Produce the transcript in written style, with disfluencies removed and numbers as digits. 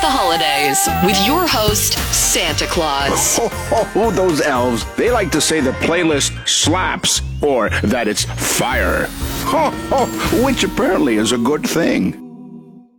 the holidays with your host, Santa Claus. Oh, those elves. They like to say the playlist slaps or that it's fire. Which apparently is a good thing.